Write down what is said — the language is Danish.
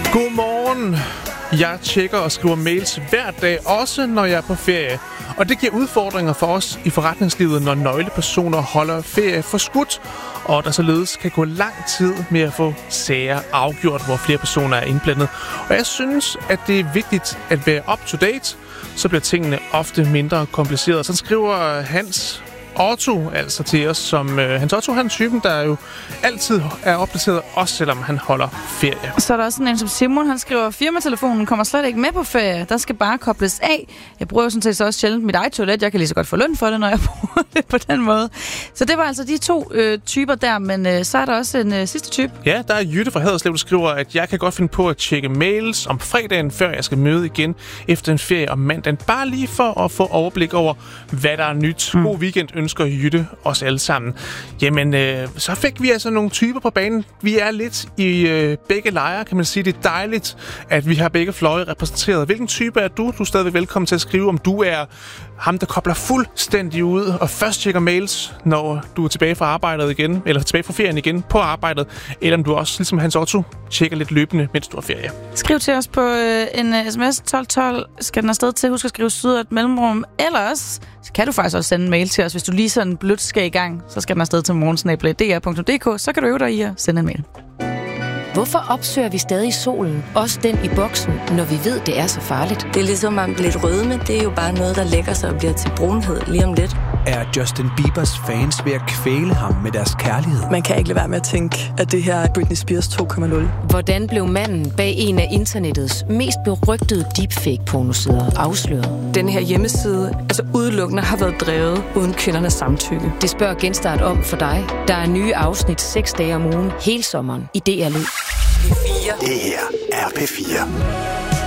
Godmorgen. Jeg tjekker og skriver mails hver dag, også når jeg er på ferie. Og det giver udfordringer for os i forretningslivet, når nøglepersoner holder ferie forskudt, og der således kan gå lang tid med at få sager afgjort, hvor flere personer er indblandet. Og jeg synes, at det er vigtigt at være up to date, så bliver tingene ofte mindre komplicerede. Så skriver Hans Otto altså til os, som Hans Otto, han er typen, der jo altid er opdateret, også selvom han holder ferie. Så er der også en som Simon, han skriver, firmatelefonen kommer slet ikke med på ferie, der skal bare kobles af. Jeg bruger jo sådan set så også sjældent mit eget toilet, jeg kan lige så godt få løn for det, når jeg bruger det på den måde. Så det var altså de to typer der, men så er der også en sidste type. Ja, der er Jytte fra Haderslev, der skriver, at jeg kan godt finde på at tjekke mails om fredagen, før jeg skal møde igen efter en ferie om mandagen, bare lige for at få overblik over, hvad der er nyt. God weekend ønsker Jytte os alle sammen. Jamen, så fik vi altså nogle typer på banen. Vi er lidt i begge lejre, kan man sige. Det er dejligt, at vi har begge fløje repræsenteret. Hvilken type er du? Du er stadig velkommen til at skrive, om du er ham, der kobler fuldstændig ud og først tjekker mails, når du er tilbage fra arbejdet igen, eller tilbage fra ferien igen på arbejdet, eller om du også, ligesom Hans Otto, tjekker lidt løbende, mens du er ferie. Skriv til os på en sms 1212. Skal den afsted til? Husk at skrive syd og et mellemrum. Ellers så kan du faktisk også sende en mail til os, hvis du lige sådan blødt skal i gang. Så skal den afsted til morgensnabel.dr.dk. Så kan du øve dig i at sende en mail. Hvorfor opsøger vi stadig solen, også den i boksen, når vi ved, det er så farligt? Det er ligesom om lidt rødme, det er jo bare noget, der lægger sig og bliver til brunhed lige om lidt. Er Justin Biebers fans ved at kvæle ham med deres kærlighed? Man kan ikke lade være med at tænke, at det her er Britney Spears 2.0. Hvordan blev manden bag en af internettets mest berygtede deepfake-pornosider afsløret? Den her hjemmeside, altså udelukkende har været drevet uden kvindernes samtykke. Det spørger Genstart om for dig. Der er nye afsnit 6 dage om ugen, hele sommeren, i DR Lyd. Det her er P4.